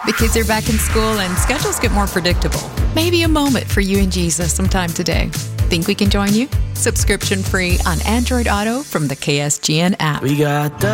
The kids are back in school and schedules get more predictable. Maybe a moment for you and Jesus sometime today. Think we can join you? Subscription free on Android Auto from the KSGN app. We got the